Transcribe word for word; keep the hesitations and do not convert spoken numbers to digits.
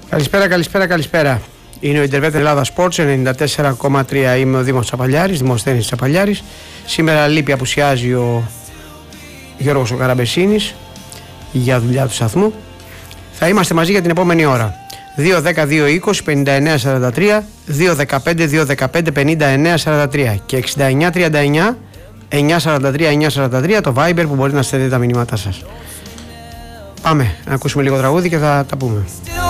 Καλησπέρα, καλησπέρα, καλησπέρα. Είναι ο Ιντερβέτ Ελλάδα Sports ενενήντα τέσσερα κόμμα τρία. Είμαι ο Δήμος Τσαπαλιάρης, Δημοσθένης Τσαπαλιάρης. Σήμερα λείπει, απουσιάζει ο Γιώργος ο Καραμπεσίνης για δουλειά του σταθμού. Θα είμαστε μαζί για την επόμενη ώρα. δύο δέκα δύο είκοσι πενήντα εννέα σαράντα τρία, δύο δεκαπέντε δύο δεκαπέντε πενήντα εννέα σαράντα τρία και εξήντα εννέα τριάντα εννέα εννέα σαράντα τρία εννέα σαράντα τρία το Viber που μπορείτε να στέλνετε τα μηνύματά σας. Πάμε να ακούσουμε λίγο τραγούδι και θα τα πούμε.